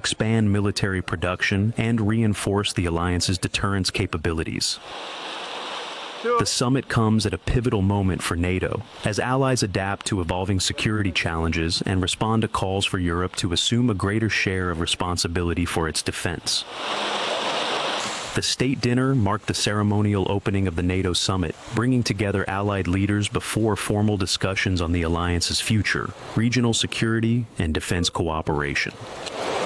expand military production, and reinforce the alliance's deterrence capabilities. The summit comes at a pivotal moment for NATO, as allies adapt to evolving security challenges and respond to calls for Europe to assume a greater share of responsibility for its defense. The state dinner marked the ceremonial opening of the NATO summit, bringing together allied leaders before formal discussions on the alliance's future, regional security, and defense cooperation.